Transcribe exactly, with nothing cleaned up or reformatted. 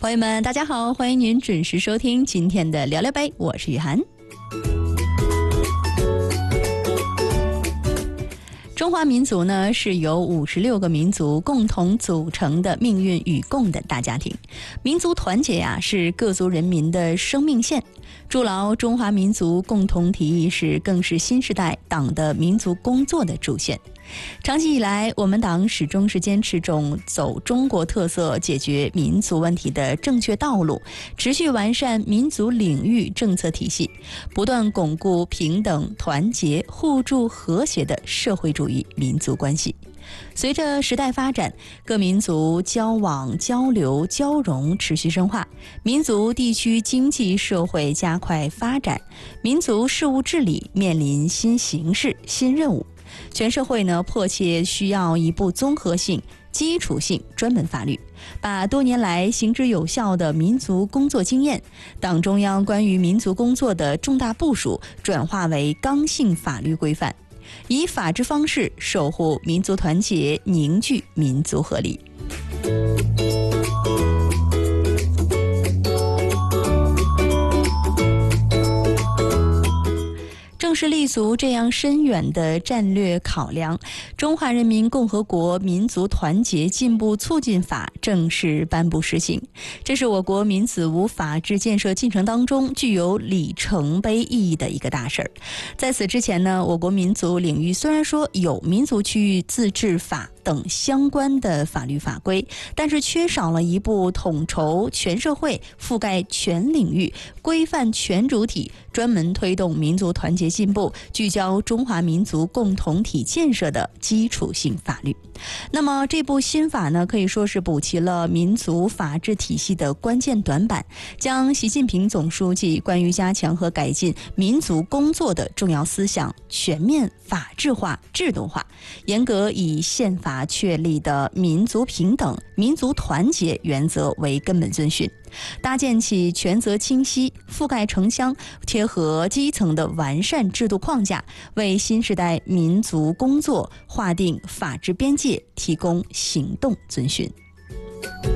朋友们，大家好，欢迎您准时收听今天的聊聊呗，我是雨涵。中华民族呢，是由五十六个民族共同组成的命运与共的大家庭。民族团结呀、啊，是各族人民的生命线。筑牢中华民族共同体意识，更是新时代党的民族工作的主线。长期以来，我们党始终是坚持种走中国特色解决民族问题的正确道路，持续完善民族领域政策体系，不断巩固平等、团结、互助、和谐的社会主义民族关系。随着时代发展，各民族交往、交流、交融持续深化，民族地区经济社会加快发展，民族事务治理面临新形势、新任务。全社会呢，迫切需要一部综合性、基础性专门法律，把多年来行之有效的民族工作经验、党中央关于民族工作的重大部署转化为刚性法律规范，以法治方式守护民族团结，凝聚民族合力。正是立足这样深远的战略考量，中华人民共和国民族团结进步促进法正式颁布实行。这是我国民族法治建设进程当中具有里程碑意义的一个大事儿。在此之前呢，我国民族领域虽然说有民族区域自治法等相关的法律法规，但是缺少了一部统筹全社会、覆盖全领域、规范全主体、专门推动民族团结进步、聚焦中华民族共同体建设的基础性法律。那么这部新法呢，可以说是补齐了民族法治体系的关键短板，将习近平总书记关于加强和改进民族工作的重要思想全面法治化、制度化，严格以宪法确立的民族平等、民族团结原则为根本遵循，搭建起权责清晰、覆盖城乡、贴合基层的完善制度框架，为新时代民族工作划定法治边界，提供行动遵循。